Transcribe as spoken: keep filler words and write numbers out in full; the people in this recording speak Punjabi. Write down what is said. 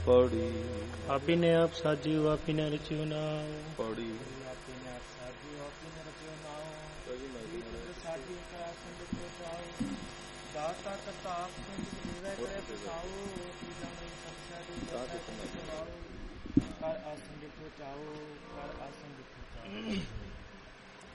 ਪੌੜੀ ਆਪੀ ਨੇ ਆਪ ਸਾਜੀਓ ਆਪੀ ਨੇ ਰਚਿਓ ਨਾਮ ਪੌੜੀ ਆਪੀ ਨੇ ਆਪ ਸਾਜੀਓ ਆਪੀ ਨੇ ਰਚਿਓ ਨਾਮ ਸਾਜੀ ਕਾ ਆਸਨ ਲਿਖੋ ਜਾਓ ਦਾਤਾ ਕਰਤਾ ਆਪ ਸਿੰਘ ਨਿਵੇ ਕਰੇ ਪਸਾਓ ਪੀਲਾ ਨਹੀਂ ਸੰਸਾਰ ਦੀ ਦਾਤਾ ਕਰਤਾ ਕਰ ਆਸਨ ਲਿਖੋ ਜਾਓ ਕਰ ਆਸਨ ਲਿਖੋ ਜਾਓ